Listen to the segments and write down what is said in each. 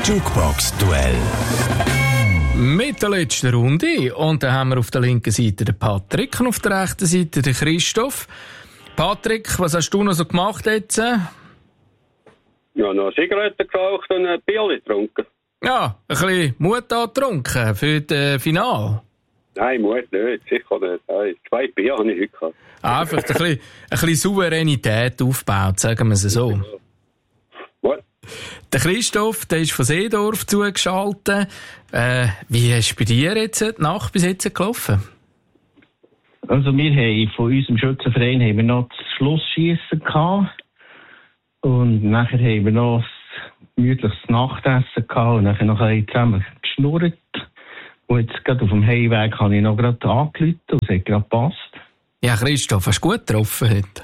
Jukebox-Duell. Mit der letzten Runde. Und dann haben wir auf der linken Seite den Patrick und auf der rechten Seite den Christoph. Patrick, was hast du noch so gemacht jetzt? Ja, noch Zigaretten geraucht und ein Bier getrunken. Ja, ein bisschen Mut angetrunken für das Finale. Nein, Mut nicht, sicher nicht. Nein, 2 Bier habe ich heute gehabt. Einfach ein bisschen Souveränität aufgebaut, sagen wir es so. What? Der Christoph, der ist von Seedorf zugeschaltet. Wie ist bei dir jetzt die Nacht bis jetzt gelaufen? Also wir haben von unserem Schützenverein haben wir noch das Schlussschiessen gehabt. Und nachher haben wir noch ein gemütliches Nachtessen gehabt und nachher noch ein bisschen zusammen geschnurrt. Und jetzt gerade auf dem Heimweg habe ich noch gerade angerufen und es hat gerade gepasst. Ja, Christoph, hast du gut getroffen heute?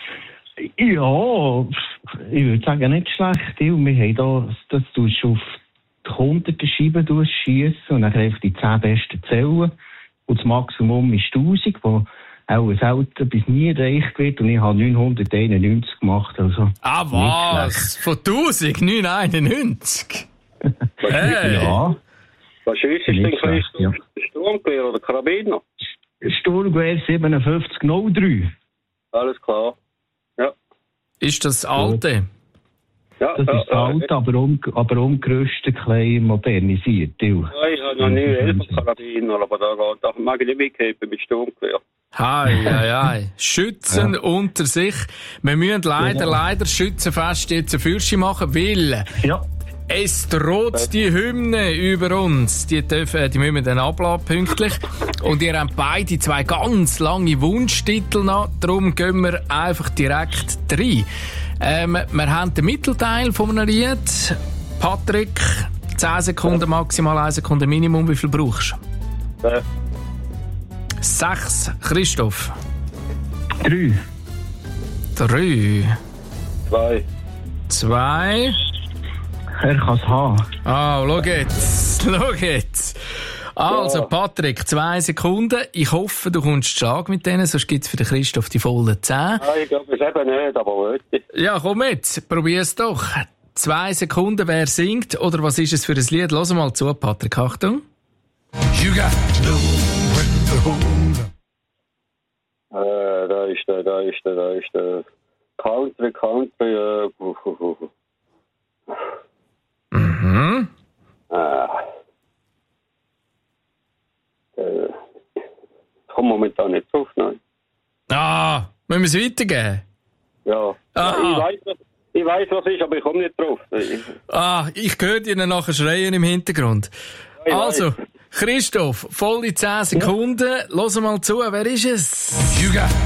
Ja, ich würde sagen, nicht schlecht. Wir haben das tust du auf die 100er Scheibe schiessen und dann einfach die 10 besten zählen. Und das Maximum ist 1000, wo auch selten bis nie erreicht wird. Und ich habe 991 gemacht. Also ah, was? Von 1991? Hey. Ja. Was ist denn Christoph? Ja. Sturmgewehr oder Karabiner? Sturmgewehr 5703. Alles klar. Ja. Ist das alte? Ja, das ist alt, aber umgerüstet, klein modernisiert. Ja, ich habe noch nie 11 Karabiner, aber da mag ich nicht mitgeben mit Sturmgewehr. Hei. Schützen unter sich. Wir müssen leider Schützenfest jetzt eine Fürsche machen, weil es droht die Hymne über uns. Die müssen wir dann abladen, pünktlich. Und ihr habt beide 2 ganz lange Wunschtitel noch. Darum gehen wir einfach direkt rein. Wir haben den Mittelteil von einem Lied. Patrick, 10 Sekunden maximal, 1 Sekunde Minimum. Wie viel brauchst du? 6. Christoph? 3. 3. 2. Er kann es haben. Ah, schau jetzt. Also, ja. Patrick, 2 Sekunden. Ich hoffe, du kommst Schlag mit denen, sonst gibt es für den Christoph die vollen 10. Nein, ich glaube es eben nicht, aber heute. Ja, komm mit, probier's doch. 2 Sekunden, wer singt oder was ist es für ein Lied? Lass mal zu, Patrick, Achtung. You got to know when to hold up. Da ist der Country. Mhm. Ich komme momentan nicht drauf, nein. Ah, müssen wir es weitergeben? Ja. Ich weiss, was ist, aber ich komme nicht drauf. Ich höre dir nachher schreien im Hintergrund. Ja, also, Christoph, volle 10 Sekunden. Lass mal zu, wer ist es?